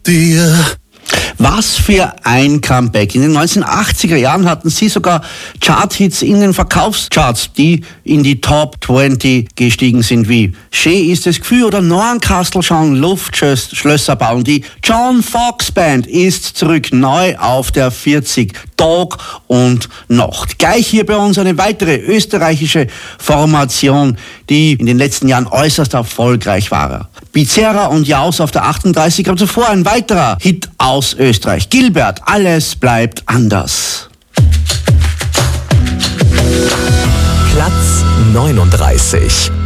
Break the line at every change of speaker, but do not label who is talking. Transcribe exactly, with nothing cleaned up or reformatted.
dir.
Was für ein Comeback. In den neunzehnhundertachtziger Jahren hatten sie sogar Charthits in den Verkaufscharts, die in die Top zwanzig gestiegen sind, wie Schön ist das Gefühl oder Norncastle schauen Luftschlösser bauen. Die John Fox Band ist zurück, neu auf der vierzig, Tag und Nacht. Gleich hier bei uns eine weitere österreichische Formation, die in den letzten Jahren äußerst erfolgreich war. Bizerra und Jaus auf der achtunddreißig, aber zuvor ein weiterer Hit aus Österreich. Gilbert, alles bleibt anders.
Platz neununddreißig.